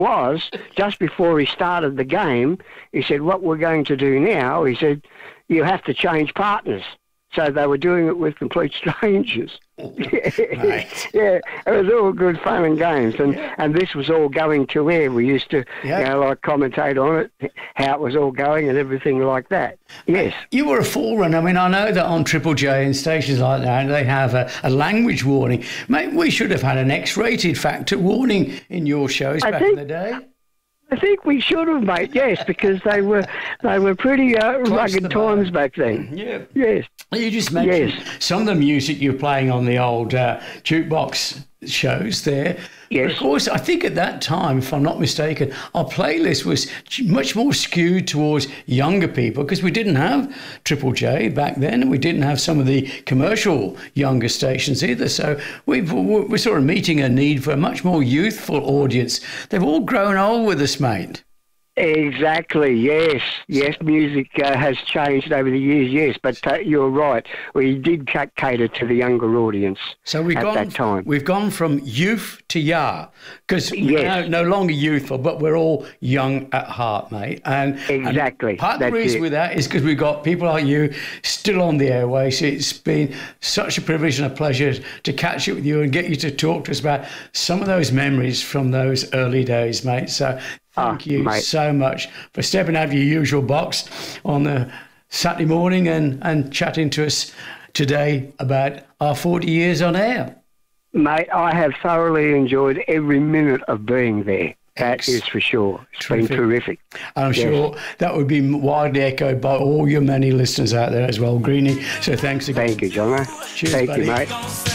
was, just before he started the game, he said, what we're going to do now, he said, you have to change partners. So they were doing it with complete strangers. Right. Yeah, it was all good fun and games. And this was all going to air. We used to, commentate on it, how it was all going and everything like that. Yes. You were a forerunner. I mean, I know that on Triple J and stations like that, they have a language warning. Mate, we should have had an X-rated factor warning in your shows back in the day. I think we should have, mate. Yes, because they were pretty rugged times back then. Yeah. Yes. You just mentioned some of the music you're playing on the old jukebox shows there. Yes. But of course, I think at that time, if I'm not mistaken, our playlist was much more skewed towards younger people because we didn't have Triple J back then, and we didn't have some of the commercial younger stations either. So we're sort of meeting a need for a much more youthful audience. They've all grown old with us, mate. Exactly, yes. Yes, music has changed over the years, yes, but you're right. We did cater to the younger audience that time. We've gone from youth to ya, because we're no longer youthful, but we're all young at heart, mate. And exactly. And part of the reason with that is because we've got people like you still on the airways. It's been such a privilege and a pleasure to catch up with you and get you to talk to us about some of those memories from those early days, mate. So thank you so much for stepping out of your usual box on the Saturday morning and chatting to us today about our 40 years on air. Mate, I have thoroughly enjoyed every minute of being there. That is for sure. It's been terrific. And I'm sure that would be widely echoed by all your many listeners out there as well, Greenie. So thanks again. Thank you, John. Cheers, Thank buddy. you, mate.